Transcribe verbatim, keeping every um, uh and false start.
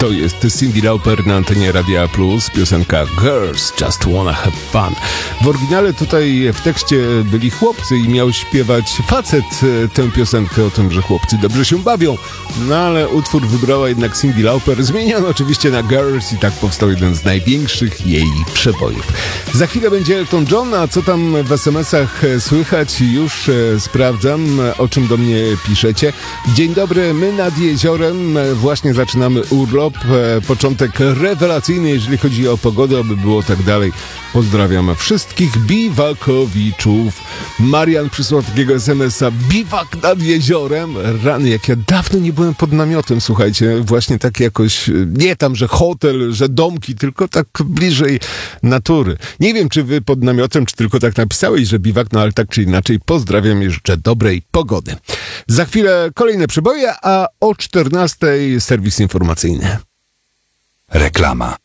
To jest Cyndi Lauper na antenie Radia Plus, piosenka Girls Just Wanna Have Fun. W oryginale tutaj w tekście byli chłopcy i miał śpiewać facet tę piosenkę o tym, że chłopcy dobrze się bawią. No ale utwór wybrała jednak Cyndi Lauper. Zmieniono oczywiście na Girls i tak powstał jeden z największych jej przebojów. Za chwilę będzie Elton John, a co tam w es em esach słychać? Już e, sprawdzam, o czym do mnie piszecie. Dzień dobry, my nad jeziorem właśnie zaczynamy urlop. E, początek rewelacyjny, jeżeli chodzi o pogodę, aby było tak dalej. Pozdrawiam wszystkich biwakowiczów. Marian przysłał takiego es em esa. Biwak nad jeziorem. Rany, jak ja dawno nie byłem pod namiotem, słuchajcie. Właśnie tak jakoś, nie tam, że hotel, że domki, tylko tak bliżej natury. Nie wiem, czy wy pod namiotem, czy tylko tak napisałeś, że biwak, no ale tak czy inaczej pozdrawiam i życzę dobrej pogody. Za chwilę kolejne przeboje, a o czternastej serwis informacyjny. Reklama.